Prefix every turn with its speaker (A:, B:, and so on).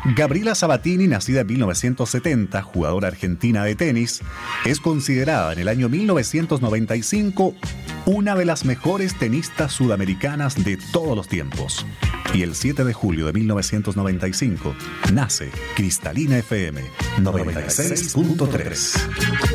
A: Gabriela Sabatini, nacida en 1970, jugadora argentina de tenis, es considerada en el año 1995 una de las mejores tenistas sudamericanas de todos los tiempos. Y el 7 de julio de 1995 nace Cristalina FM 96.3.